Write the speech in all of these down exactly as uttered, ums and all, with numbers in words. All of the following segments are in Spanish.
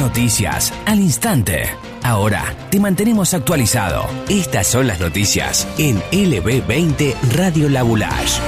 Noticias al instante. Ahora te mantenemos actualizado. Estas son las noticias en L B veinte Radio La Boulage.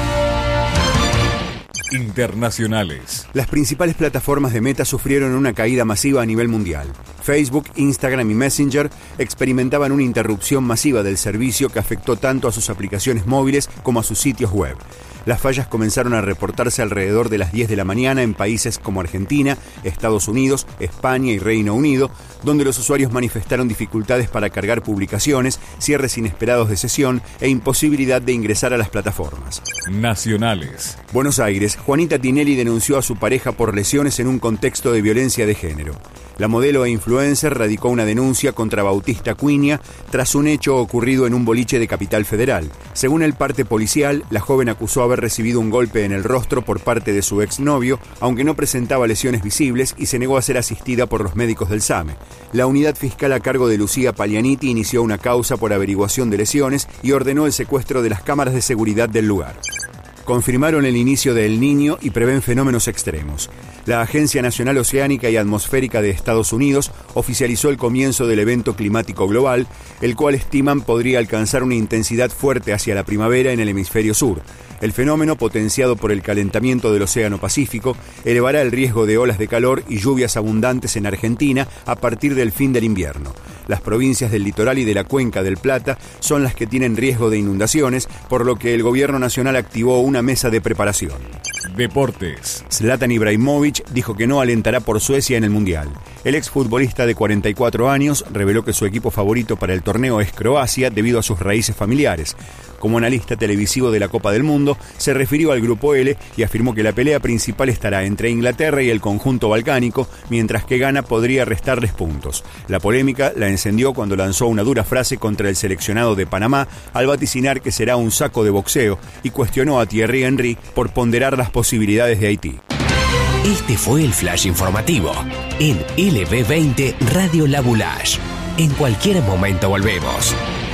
Internacionales. Las principales plataformas de Meta sufrieron una caída masiva a nivel mundial. Facebook, Instagram y Messenger experimentaban una interrupción masiva del servicio que afectó tanto a sus aplicaciones móviles como a sus sitios web. Las fallas comenzaron a reportarse alrededor de las diez de la mañana en países como Argentina, Estados Unidos, España y Reino Unido, donde los usuarios manifestaron dificultades para cargar publicaciones, cierres inesperados de sesión e imposibilidad de ingresar a las plataformas. Nacionales. Buenos Aires, Juanita Tinelli denunció a su pareja por lesiones en un contexto de violencia de género. La modelo e influencer radicó una denuncia contra Bautista Cuiña tras un hecho ocurrido en un boliche de Capital Federal. Según el parte policial, la joven acusó haber recibido un golpe en el rostro por parte de su exnovio, aunque no presentaba lesiones visibles y se negó a ser asistida por los médicos del SAME. La unidad fiscal a cargo de Lucía Paglianiti inició una causa por averiguación de lesiones y ordenó el secuestro de las cámaras de seguridad del lugar. Confirmaron el inicio de El Niño y prevén fenómenos extremos. La Agencia Nacional Oceánica y Atmosférica de Estados Unidos oficializó el comienzo del evento climático global, el cual estiman podría alcanzar una intensidad fuerte hacia la primavera en el hemisferio sur. El fenómeno, potenciado por el calentamiento del Océano Pacífico, elevará el riesgo de olas de calor y lluvias abundantes en Argentina a partir del fin del invierno. Las provincias del litoral y de la cuenca del Plata son las que tienen riesgo de inundaciones, por lo que el gobierno nacional activó una mesa de preparación. Deportes. Zlatan Ibrahimovic dijo que no alentará por Suecia en el Mundial. El exfutbolista de cuarenta y cuatro años reveló que su equipo favorito para el torneo es Croacia debido a sus raíces familiares. Como analista televisivo de la Copa del Mundo, se refirió al Grupo L y afirmó que la pelea principal estará entre Inglaterra y el conjunto balcánico, mientras que Ghana podría restarles puntos. La polémica la encendió cuando lanzó una dura frase contra el seleccionado de Panamá al vaticinar que será un saco de boxeo y cuestionó a Thierry Henry por ponderar las posibilidades de Haití. Este fue el flash informativo en L B veinte Radio La Boulage. En cualquier momento volvemos.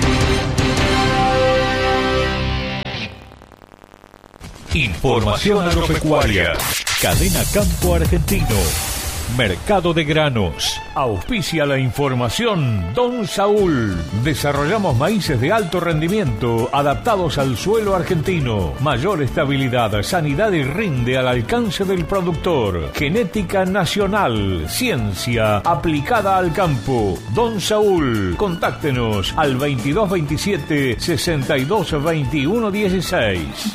Información agropecuaria. Cadena Campo Argentino. Mercado de granos. Auspicia la información Don Saúl. Desarrollamos maíces de alto rendimiento adaptados al suelo argentino. Mayor estabilidad, sanidad y rinde al alcance del productor. Genética nacional. Ciencia aplicada al campo. Don Saúl. Contáctenos al veintidós veintisiete sesenta y dos veintiuno dieciséis.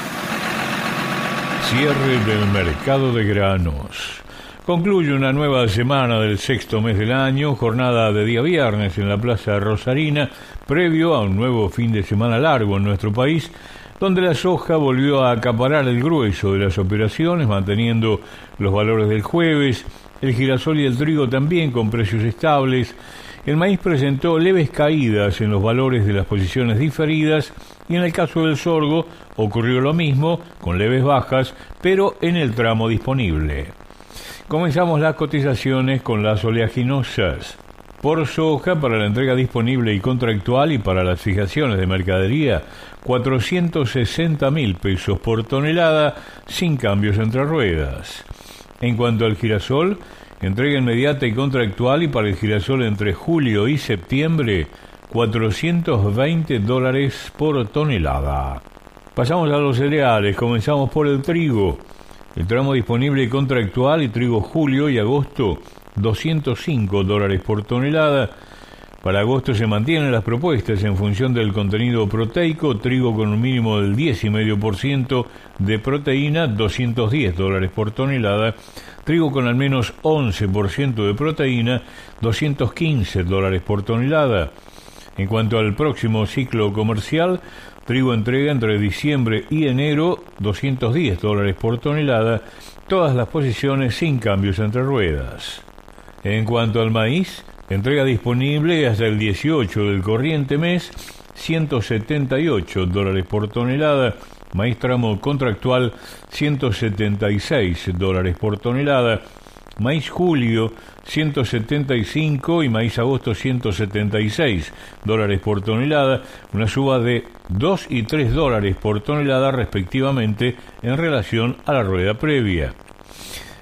Cierre del mercado de granos. Concluye una nueva semana del sexto mes del año, jornada de día viernes en la Plaza Rosarina, previo a un nuevo fin de semana largo en nuestro país, donde la soja volvió a acaparar el grueso de las operaciones, manteniendo los valores del jueves, el girasol y el trigo también con precios estables. El maíz presentó leves caídas en los valores de las posiciones diferidas y en el caso del sorgo ocurrió lo mismo, con leves bajas, pero en el tramo disponible. Comenzamos las cotizaciones con las oleaginosas. Por soja, para la entrega disponible y contractual y para las fijaciones de mercadería, cuatrocientos sesenta mil pesos por tonelada, sin cambios entre ruedas. En cuanto al girasol, entrega inmediata y contractual y para el girasol entre julio y septiembre, cuatrocientos veinte dólares por tonelada. Pasamos a los cereales, comenzamos por el trigo. El tramo disponible y contractual y trigo julio y agosto, doscientos cinco dólares por tonelada. Para agosto se mantienen las propuestas en función del contenido proteico, trigo con un mínimo del diez coma cinco por ciento de proteína, doscientos diez dólares por tonelada. Trigo con al menos once por ciento de proteína, doscientos quince dólares por tonelada. En cuanto al próximo ciclo comercial, trigo entrega entre diciembre y enero, doscientos diez dólares por tonelada, todas las posiciones sin cambios entre ruedas. En cuanto al maíz, entrega disponible hasta el dieciocho del corriente mes, ciento setenta y ocho dólares por tonelada, maíz tramo contractual, ciento setenta y seis dólares por tonelada, maíz julio, ciento setenta y cinco y maíz agosto, ciento setenta y seis dólares por tonelada, una suba de dos y tres dólares por tonelada respectivamente en relación a la rueda previa.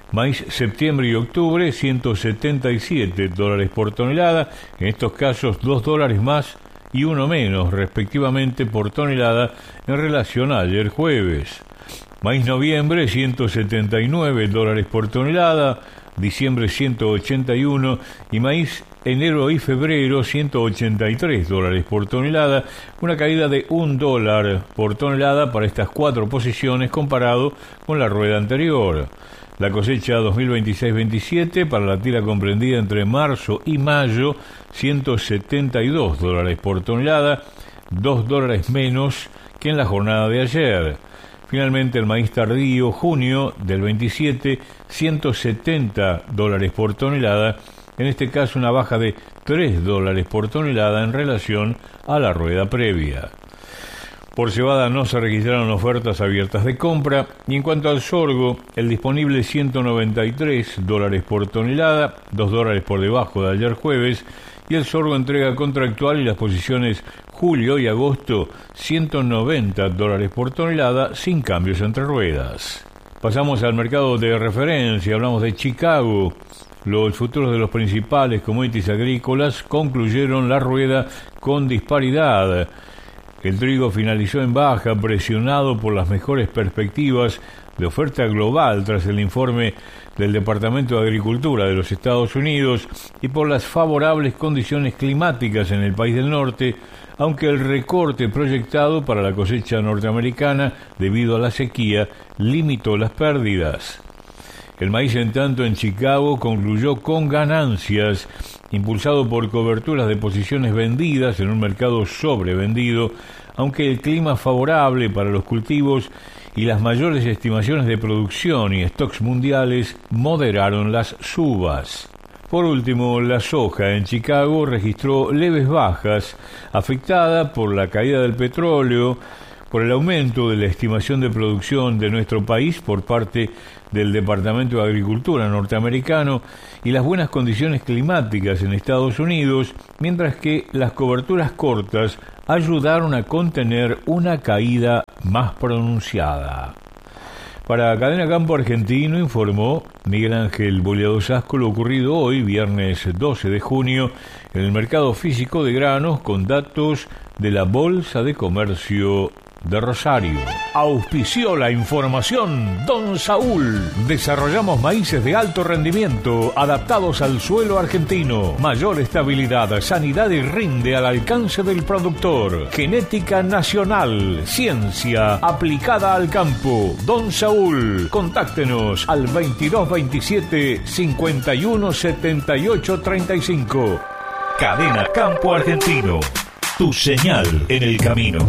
Maíz septiembre y octubre, ciento setenta y siete dólares por tonelada, en estos casos dos dólares más y uno menos, respectivamente, por tonelada en relación a ayer jueves. Maíz noviembre, ciento setenta y nueve dólares por tonelada, diciembre ciento ochenta y uno y maíz enero y febrero ciento ochenta y tres dólares por tonelada, una caída de un dólar por tonelada para estas cuatro posiciones comparado con la rueda anterior. La cosecha dos mil veintiséis veintisiete para la tira comprendida entre marzo y mayo, ciento setenta y dos dólares por tonelada, dos dólares menos que en la jornada de ayer. Finalmente, el maíz tardío, junio del veintisiete, ciento setenta dólares por tonelada, en este caso una baja de tres dólares por tonelada en relación a la rueda previa. Por cebada no se registraron ofertas abiertas de compra, y en cuanto al sorgo, el disponible ciento noventa y tres dólares por tonelada, dos dólares por debajo de ayer jueves, y el sorgo entrega contractual y las posiciones julio y agosto, ciento noventa dólares por tonelada, sin cambios entre ruedas. Pasamos al mercado de referencia, hablamos de Chicago. Los futuros de los principales commodities agrícolas concluyeron la rueda con disparidad. El trigo finalizó en baja, presionado por las mejores perspectivas de oferta global tras el informe del Departamento de Agricultura de los Estados Unidos y por las favorables condiciones climáticas en el país del norte, aunque el recorte proyectado para la cosecha norteamericana debido a la sequía limitó las pérdidas. El maíz, en tanto, en Chicago concluyó con ganancias, impulsado por coberturas de posiciones vendidas en un mercado sobrevendido, aunque el clima favorable para los cultivos y las mayores estimaciones de producción y stocks mundiales moderaron las subas. Por último, la soja en Chicago registró leves bajas, afectada por la caída del petróleo, por el aumento de la estimación de producción de nuestro país por parte del Departamento de Agricultura norteamericano y las buenas condiciones climáticas en Estados Unidos, mientras que las coberturas cortas ayudaron a contener una caída más pronunciada. Para Cadena Campo Argentino informó Miguel Ángel Boleado Sasco lo ocurrido hoy, viernes doce de junio, en el mercado físico de granos con datos de la Bolsa de Comercio de Rosario. Auspició la información Don Saúl. Desarrollamos maíces de alto rendimiento adaptados al suelo argentino. Mayor estabilidad, sanidad y rinde al alcance del productor. Genética nacional, ciencia aplicada al campo. Don Saúl. Contáctenos al veintidós veintisiete cincuenta y uno setenta y ocho treinta y cinco. Cadena Campo Argentino. Tu señal en el camino.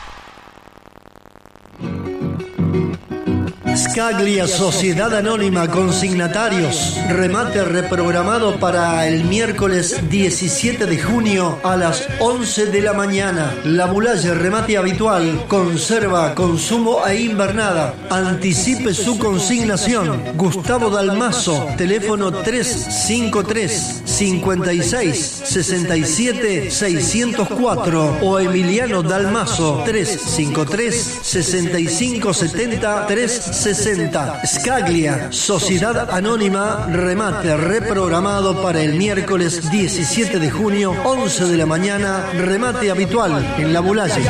Scaglia Sociedad Anónima Consignatarios. Remate reprogramado para el miércoles diecisiete de junio a las once de la mañana. La Bulaye, remate habitual, conserva, consumo e invernada. Anticipe su consignación. Gustavo Dalmazo, teléfono tres cinco tres, cincuenta y seis, sesenta y siete, seiscientos cuatro o Emiliano Dalmazo, tres cinco tres, sesenta y cinco, setenta, trescientos sesenta. Scaglia, Sociedad Anónima, remate reprogramado para el miércoles diecisiete de junio, once de la mañana, remate habitual en La Bulaye.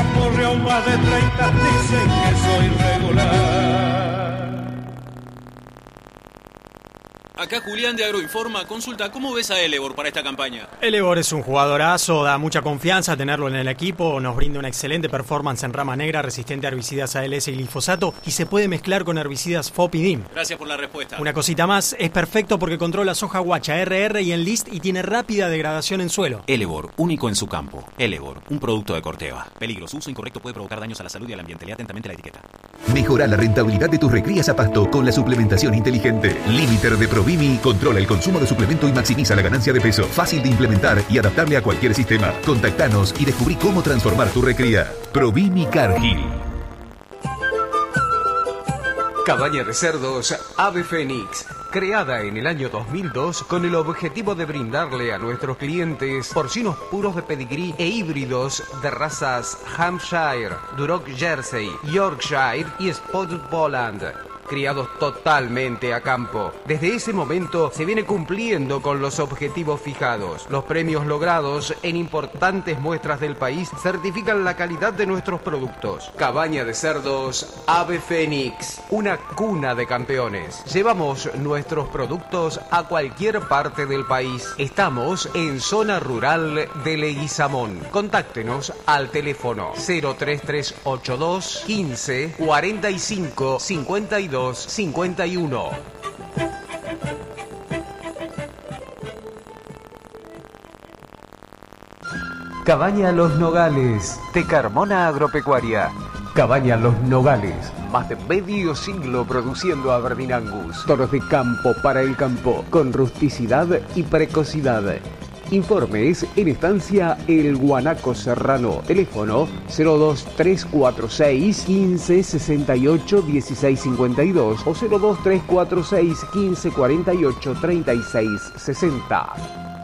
Acá Julián de Agroinforma. Consulta, ¿cómo ves a Elevor para esta campaña? Elevor es un jugadorazo, da mucha confianza tenerlo en el equipo, nos brinda una excelente performance en rama negra, resistente a herbicidas A L S y glifosato, y se puede mezclar con herbicidas F O P y D I M. Gracias por la respuesta. Una cosita más, es perfecto porque controla soja guacha, R R y Enlist y tiene rápida degradación en suelo. Elevor, único en su campo. Elevor, un producto de Corteva. Peligros, uso incorrecto puede provocar daños a la salud y al ambiente. Lea atentamente la etiqueta. Mejora la rentabilidad de tus recrías a pasto con la suplementación inteligente. Limiter de Provimi controla el consumo de suplemento y maximiza la ganancia de peso. Fácil de implementar y adaptable a cualquier sistema. Contactanos y descubrí cómo transformar tu recría. Provimi Cargill. Cabaña de cerdos Ave Fénix, creada en el año dos mil dos con el objetivo de brindarle a nuestros clientes porcinos puros de pedigrí e híbridos de razas Hampshire, Duroc Jersey, Yorkshire y Spotted Poland. criados totalmente a campo. Desde ese momento se viene cumpliendo con los objetivos fijados. Los premios logrados en importantes muestras del país certifican la calidad de nuestros productos. Cabaña de cerdos Ave Fénix, una cuna de campeones. Llevamos nuestros productos a cualquier parte del país. Estamos en zona rural de Leguizamón. Contáctenos al teléfono cero tres tres ocho dos quince cuarenta y cinco cincuenta y dos cincuenta y uno. Cabaña Los Nogales, de Carmona Agropecuaria. Cabaña Los Nogales, más de medio siglo produciendo Aberdeen Angus. Toros de campo para el campo, con rusticidad y precocidad. Informes en estancia El Guanaco Serrano. Teléfono cero dos tres cuatro seis quince sesenta y ocho dieciséis cincuenta y dos o cero dos tres cuatro seis quince cuarenta y ocho treinta y seis sesenta.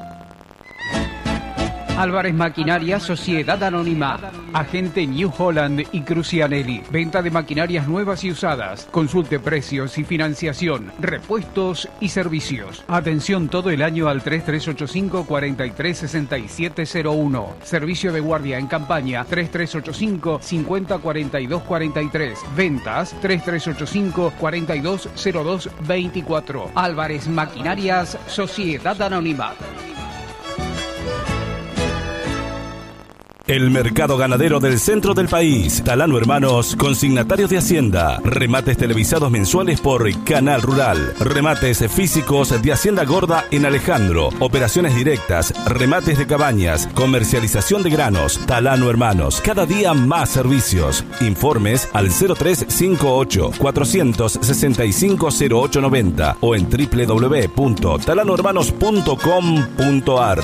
Álvarez Maquinaria Sociedad Anónima, agente New Holland y Crucianelli. Venta de maquinarias nuevas y usadas. Consulte precios y financiación, repuestos y servicios. Atención todo el año al tres tres ocho cinco cuatro tres seis siete cero uno. Servicio de guardia en campaña tres tres ocho cinco cinco cero cuatro dos cuatro tres. Ventas tres tres ocho cinco cuatro dos cero dos veinticuatro. Álvarez Maquinarias Sociedad Anónima. El mercado ganadero del centro del país. Talano Hermanos, consignatarios de Hacienda. Remates televisados mensuales por Canal Rural. Remates físicos de Hacienda Gorda en Alejandro. Operaciones directas, remates de cabañas, comercialización de granos. Talano Hermanos, cada día más servicios. Informes al cero tres cinco ocho cuatro seis cinco cero ocho nueve cero o en doble u doble u doble u punto talano hermanos punto com punto a r.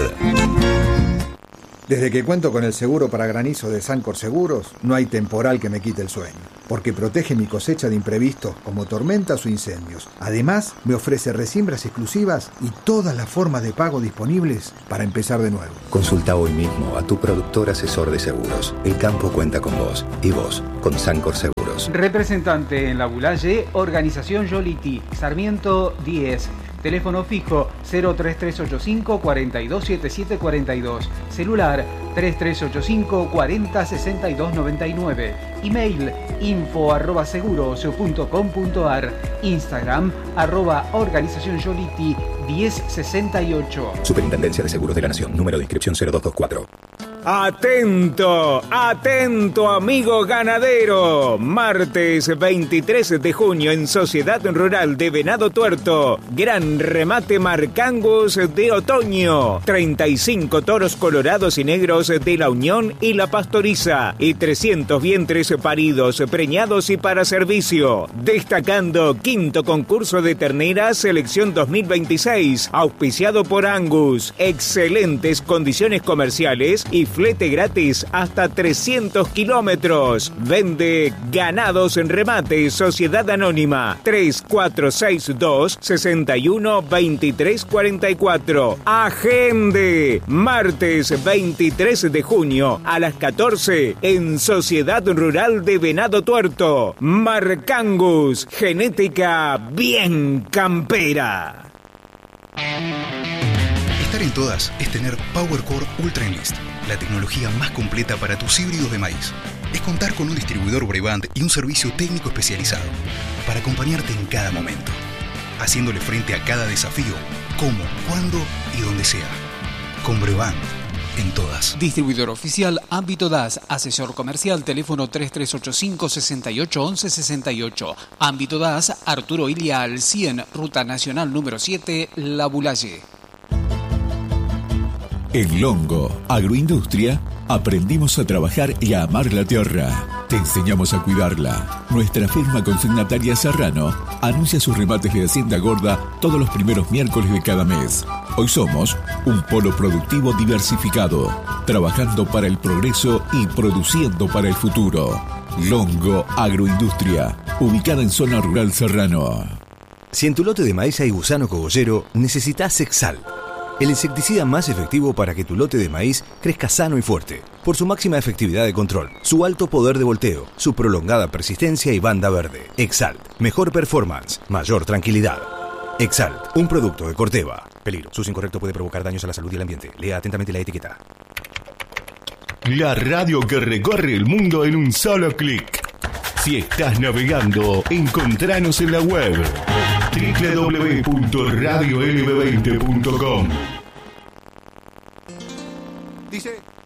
Desde que cuento con el seguro para granizo de Sancor Seguros, no hay temporal que me quite el sueño, porque protege mi cosecha de imprevistos como tormentas o incendios. Además, me ofrece resiembras exclusivas y todas las formas de pago disponibles para empezar de nuevo. Consulta hoy mismo a tu productor asesor de seguros. El campo cuenta con vos y vos con Sancor Seguros. Representante en La Bulaye, Organización Yoliti, Sarmiento diez. Teléfono fijo cero tres tres ocho cinco cuatro dos siete siete cuatro dos. Celular tres tres ocho cinco cuatro cero seis dos nueve nueve. Email info arroba seguros punto com punto a r. Instagram arroba organización Yoliti diez sesenta y ocho. Superintendencia de Seguros de la Nación. Número de inscripción cero dos dos cuatro. Atento, atento amigo ganadero. Martes veintitrés de junio en Sociedad Rural de Venado Tuerto. Gran remate Marcangus de otoño. treinta y cinco toros colorados y negros de la Unión y la Pastoriza. Y trescientos vientres paridos, preñados y para servicio. Destacando quinto concurso de terneras selección dos mil veintiséis. Auspiciado por Angus. Excelentes condiciones comerciales y flete gratis hasta trescientos kilómetros. Vende Ganados en Remate Sociedad Anónima tres cuatro seis dos seis uno dos tres cuatro cuatro. Agende martes veintitrés de junio a las catorce en Sociedad Rural de Venado Tuerto. Marcangus, genética bien campera. Estar en todas es tener PowerCore Ultra Enlist, la tecnología más completa para tus híbridos de maíz. Es contar con un distribuidor Brevant y un servicio técnico especializado para acompañarte en cada momento, haciéndole frente a cada desafío, como, cuándo y donde sea. Con Brevant, en todas. Distribuidor oficial Ámbito D A S, asesor comercial, teléfono tres tres ocho cinco seis ocho uno uno seis ocho. Ámbito D A S, Arturo Ilia al cien, Ruta Nacional número siete, La Bulaye. En Longo Agroindustria aprendimos a trabajar y a amar la tierra. Te enseñamos a cuidarla. Nuestra firma consignataria Serrano anuncia sus remates de Hacienda Gorda todos los primeros miércoles de cada mes. Hoy somos un polo productivo diversificado, trabajando para el progreso y produciendo para el futuro. Longo Agroindustria, ubicada en zona rural Serrano. Si en tu lote de maíz hay gusano cogollero, necesitas Exal, el insecticida más efectivo para que tu lote de maíz crezca sano y fuerte. por su máxima efectividad de control, su alto poder de volteo, su prolongada persistencia y banda verde. Exalt, mejor performance, mayor tranquilidad. Exalt, un producto de Corteva. Peligro, su uso incorrecto puede provocar daños a la salud y el ambiente. Lea atentamente la etiqueta. La radio que recorre el mundo en un solo clic. Si estás navegando, encontranos en la web doble u doble u doble u punto radio l b veinte punto com. Dice...